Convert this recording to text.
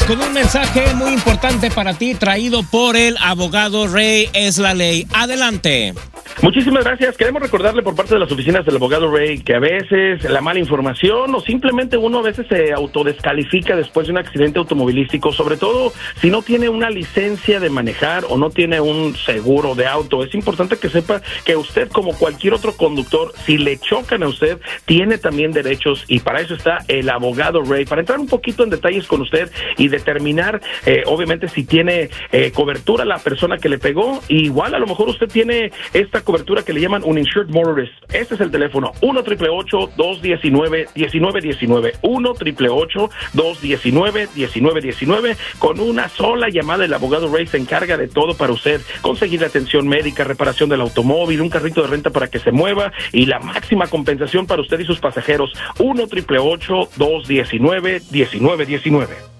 con un mensaje muy importante para ti, traído por el abogado Ray Es la Ley. Adelante. Muchísimas gracias. Queremos recordarle por parte de las oficinas del abogado Ray que a veces la mala información o simplemente uno a veces se autodescalifica después de un accidente automovilístico, sobre todo si no tiene una licencia de manejar o no tiene un seguro de auto. Es importante que sepa que usted, como cualquier otro conductor, si le chocan a usted, tiene también derechos, y para eso está el abogado Ray, para entrar un poquito en detalles con usted y determinar, obviamente, si tiene cobertura la persona que le pegó. Y igual a lo mejor usted tiene esta cobertura que le llaman un insured motorist. Este es el teléfono 1-888-219-1919, 1-888-219-1919. Con una sola llamada el abogado Ray se encarga de todo para usted: conseguir atención médica, reparación del automóvil, un carrito de renta para que se mueva y la máxima compensación para usted y sus pasajeros. 1-888-219-1919.